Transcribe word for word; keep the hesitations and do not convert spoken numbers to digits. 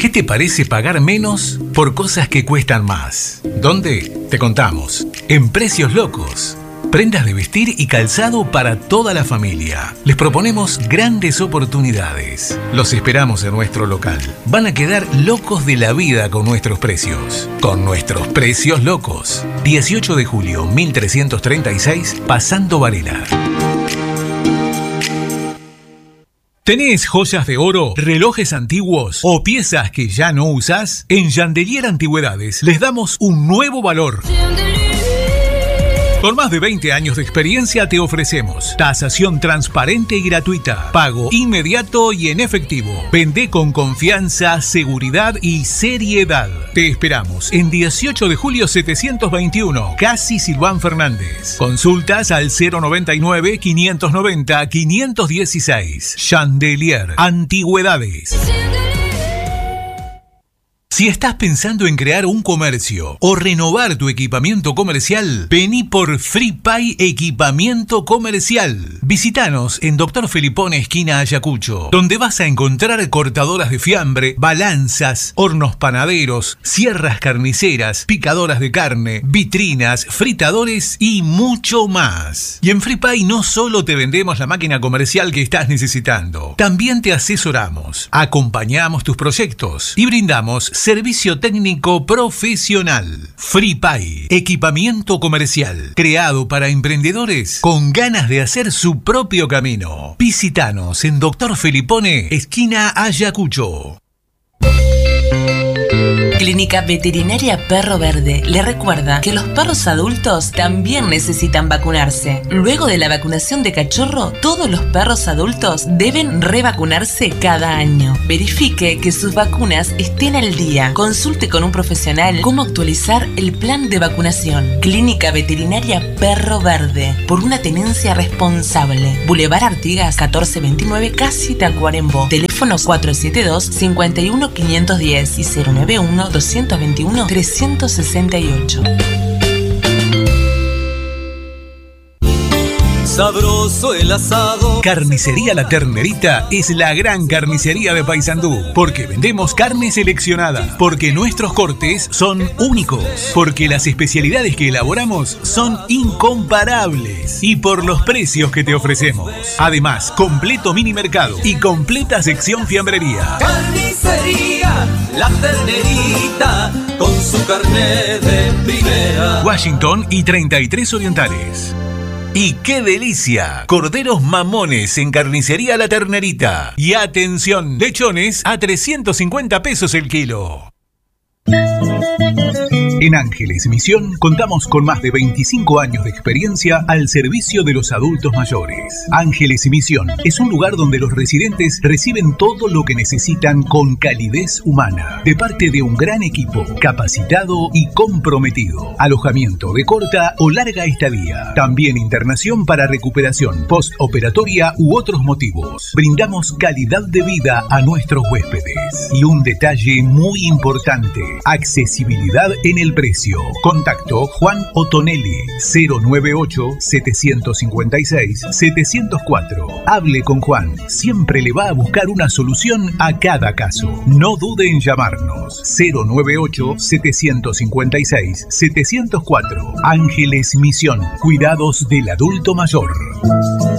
¿Qué te parece pagar menos por cosas que cuestan más? ¿Dónde? Te contamos. En Precios Locos. Prendas de vestir y calzado para toda la familia. Les proponemos grandes oportunidades. Los esperamos en nuestro local. Van a quedar locos de la vida con nuestros precios. Con nuestros Precios Locos. dieciocho de julio, mil trescientos treinta y seis, Pasando Varela. ¿Tenés joyas de oro, relojes antiguos o piezas que ya no usás? En Yandelier Antigüedades les damos un nuevo valor. Con más de veinte años de experiencia te ofrecemos tasación transparente y gratuita, pago inmediato y en efectivo. Vendé con confianza, seguridad y seriedad. Te esperamos en dieciocho de julio setecientos veintiuno, Casi Silván Fernández. Consultas al cero noventa y nueve, quinientos noventa, quinientos dieciséis. Yandelier Antigüedades. Si estás pensando en crear un comercio o renovar tu equipamiento comercial, vení por FreePay Equipamiento Comercial. Visítanos en Doctor Felipone, esquina Ayacucho, donde vas a encontrar cortadoras de fiambre, balanzas, hornos panaderos, sierras carniceras, picadoras de carne, vitrinas, fritadores y mucho más. Y en FreePay no solo te vendemos la máquina comercial que estás necesitando, también te asesoramos, acompañamos tus proyectos y brindamos servicio técnico profesional. FreePay, equipamiento comercial, creado para emprendedores con ganas de hacer su propio camino. Visítanos en Doctor Felipone, esquina Ayacucho. Clínica Veterinaria Perro Verde le recuerda que los perros adultos también necesitan vacunarse. Luego de la vacunación de cachorro, todos los perros adultos deben revacunarse cada año. Verifique que sus vacunas estén al día. Consulte con un profesional cómo actualizar el plan de vacunación. Clínica Veterinaria Perro Verde, por una tenencia responsable. Boulevard Artigas catorce veintinueve, Casi Tacuarembó. Teléfono cuatro siete dos, cinco uno, quinientos diez y cero nueve uno, doscientos veintiuno, trescientos sesenta y ocho. Sabroso el asado. Carnicería La Ternerita es la gran carnicería de Paysandú, porque vendemos carne seleccionada, porque nuestros cortes son únicos, porque las especialidades que elaboramos son incomparables y por los precios que te ofrecemos. Además, completo mini mercado y completa sección fiambrería. Carnicería La Ternerita, con su carne de primera. Washington y treinta y tres Orientales. ¡Y qué delicia! Corderos mamones en Carnicería La Ternerita. Y atención, lechones a trescientos cincuenta pesos el kilo. En Ángeles Misión contamos con más de veinticinco años de experiencia al servicio de los adultos mayores. Ángeles Misión es un lugar donde los residentes reciben todo lo que necesitan con calidez humana, de parte de un gran equipo capacitado y comprometido. Alojamiento de corta o larga estadía. También internación para recuperación postoperatoria u otros motivos. Brindamos calidad de vida a nuestros huéspedes. Y un detalle muy importante: accesibilidad en el precio. Contacto Juan Otonelli, cero noventa y ocho, setecientos cincuenta y seis, setecientos cuatro. Hable con Juan, siempre le va a buscar una solución a cada caso. No dude en llamarnos, cero noventa y ocho, setecientos cincuenta y seis, setecientos cuatro. Ángeles Misión, cuidados del adulto mayor.